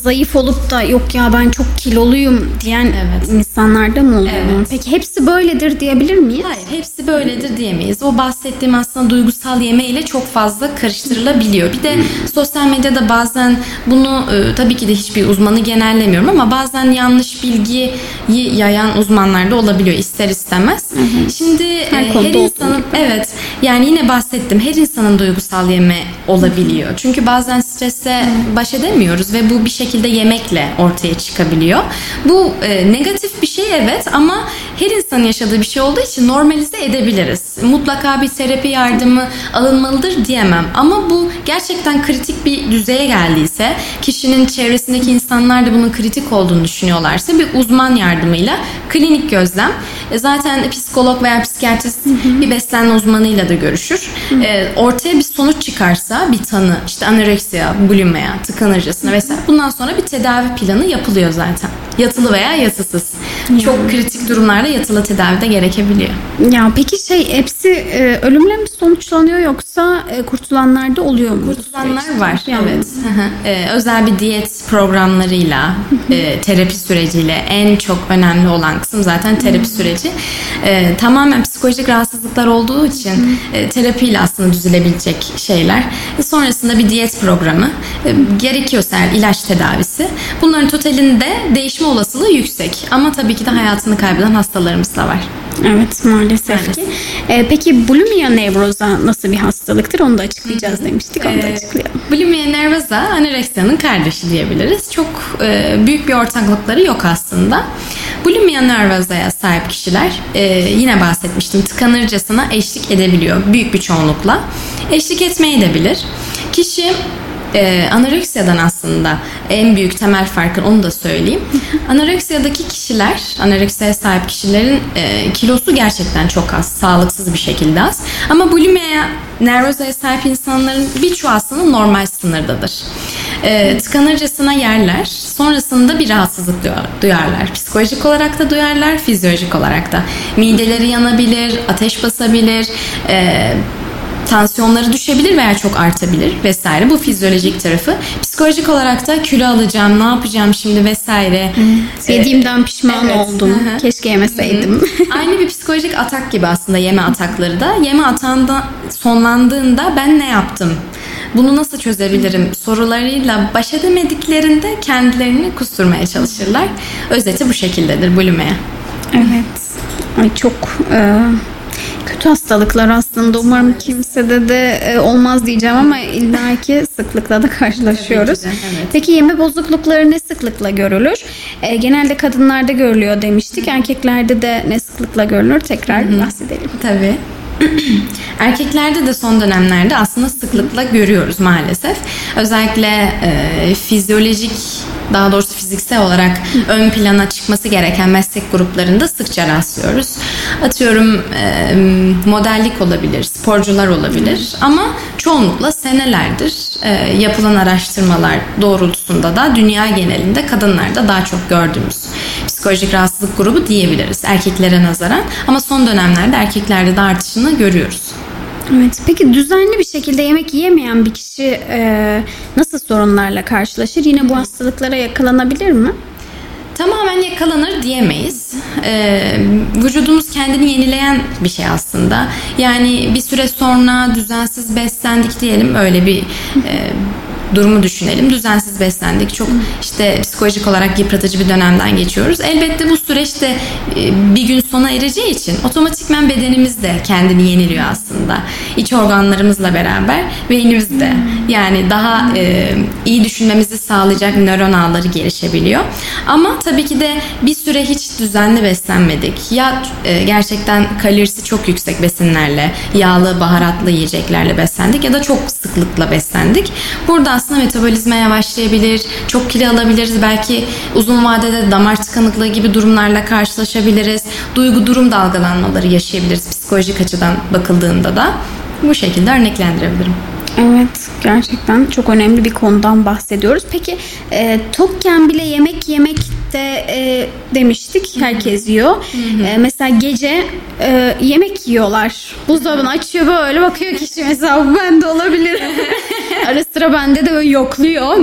zayıf olup da yok ya ben çok kiloluyum diyen insanlarda mı oluyor? Evet. Peki hepsi böyledir diyebilir miyiz? Hayır, hepsi böyledir diyemeyiz. O bahsettiğim aslında duygusal yeme ile çok fazla karıştırılabiliyor. Bir de sosyal medyada bazen bunu tabii ki de hiçbir uzmanı genellemiyorum ama bazen yanlış bilgiyi yayan uzmanlar da olabiliyor ister istemez. Şimdi her insanın yani yine bahsettim, her insanın duygusal yeme olabiliyor. Çünkü bazen stresle baş edemiyoruz ve bu bir şekilde yemekle ortaya çıkabiliyor. Bu negatif bir şey ama her insanın yaşadığı bir şey olduğu için normalize edebiliriz. Mutlaka bir terapi yardımı alınmalıdır diyemem. Ama bu gerçekten kritik bir düzeye geldiyse, kişinin çevresindeki insanlar da bunun kritik olduğunu düşünüyorlarsa bir uzman yardımıyla klinik gözlem, zaten psikolog veya psikiyatrist bir beslenme uzmanıyla da görüşür. Ortaya bir sonuç çıkarsa, bir tanı, işte anoreksiya, bulimia, tıkanırcasına vesaire, bundan sonra bir tedavi planı yapılıyor zaten. Yatılı veya yatısız. Çok kritik durumlarda yatılı tedavi de gerekebiliyor. Ya peki hepsi ölümle mi sonuçlanıyor yoksa kurtulanlar da oluyor mu? Kurtulanlar var. Evet. Özel bir diyet programlarıyla, terapi süreciyle, en çok önemli olan kısım zaten terapi süreci. Tamamen psikolojik rahatsızlıklar olduğu için terapiyle aslında düzelebilecek şeyler. Sonrasında bir diyet programı, gerekiyorsa ilaç tedavisi. Bunların totalinde değişme olasılığı yüksek. Ama tabii ki de hayatını kaybeden hastalarımız da var. Evet, maalesef ki. Peki bulimia nervosa nasıl bir hastalıktır? Onu da açıklayacağız demiştik. Onu da açıklayalım. Bulimia nervosa anoreksiya'nın kardeşi diyebiliriz. Çok büyük bir ortaklıkları yok aslında. Bulimia nervosa'ya sahip kişiler, yine bahsetmiştim, tıkanırcasına eşlik edebiliyor büyük bir çoğunlukla. Eşlik etmeyi de bilir. Kişi anoreksiya'dan aslında en büyük temel farkı, onu da söyleyeyim. Anoreksiyadaki kişiler, anoreksiyaya sahip kişilerin kilosu gerçekten çok az, sağlıksız bir şekilde az. Ama bulimia nervosa'ya sahip insanların birçoğu aslında normal sınırdadır. Tıkanırcasına yerler, sonrasında bir rahatsızlık duyarlar. Psikolojik olarak da duyarlar, fizyolojik olarak da. Mideleri yanabilir, ateş basabilir, tansiyonları düşebilir veya çok artabilir vesaire. Bu fizyolojik tarafı. Psikolojik olarak da kilo alacağım, ne yapacağım şimdi vesaire. Yediğimden pişman oldum. Keşke yemeseydim. Aynı bir psikolojik atak gibi aslında yeme atakları da. Yeme atağında sonlandığında ben ne yaptım? Bunu nasıl çözebilirim sorularıyla baş edemediklerinde kendilerini kusturmaya çalışırlar. Özeti bu şekildedir bulimia. Evet. Ay çok kötü hastalıklar aslında. Umarım kimsede de olmaz diyeceğim ama illaki sıklıkla da karşılaşıyoruz. Peki yeme bozuklukları ne sıklıkla görülür? Genelde kadınlarda görülüyor demiştik. Erkeklerde de ne sıklıkla görülür? Tekrar bahsedelim. Tabii. Erkeklerde de son dönemlerde aslında sıklıkla görüyoruz maalesef. Özellikle fizyolojik, daha doğrusu fiziksel olarak ön plana çıkması gereken meslek gruplarında sıkça rastlıyoruz. Atıyorum modellik olabilir, sporcular olabilir ama çoğunlukla senelerdir yapılan araştırmalar doğrultusunda da dünya genelinde kadınlarda daha çok gördüğümüz psikolojik rahatsızlık grubu diyebiliriz erkeklere nazaran. Ama son dönemlerde erkeklerde de artışını görüyoruz. Evet. Peki düzenli bir şekilde yemek yiyemeyen bir kişi nasıl sorunlarla karşılaşır? Yine bu hastalıklara yakalanabilir mi? Tamamen yakalanır diyemeyiz. Vücudumuz kendini yenileyen bir şey aslında. Yani bir süre sonra düzensiz beslendik diyelim, öyle bir durumu düşünelim. Düzensiz beslendik. Çok psikolojik olarak yıpratıcı bir dönemden geçiyoruz. Elbette bu süreçte bir gün sona ereceği için otomatikman bedenimiz de kendini yeniliyor aslında. İç organlarımızla beraber beynimiz de. Yani daha iyi düşünmemizi sağlayacak nöron ağları gelişebiliyor. Ama tabii ki de bir süre hiç düzenli beslenmedik. Ya gerçekten kalorisi çok yüksek besinlerle, yağlı, baharatlı yiyeceklerle beslendik ya da çok sıklıkla beslendik. Burada aslında metabolizma yavaşlayabilir, çok kilo alabiliriz, belki uzun vadede damar tıkanıklığı gibi durumlarla karşılaşabiliriz, duygu durum dalgalanmaları yaşayabiliriz psikolojik açıdan bakıldığında da. Bu şekilde örneklendirebilirim. Evet, gerçekten çok önemli bir konudan bahsediyoruz. Peki tokken bile yemek yemekte demiştik, herkes yiyor. Mesela gece yemek yiyorlar. Buzdolabını açıyor, böyle bakıyor kişi, mesela bu bende olabilir. Ara sıra bende de böyle yokluyor.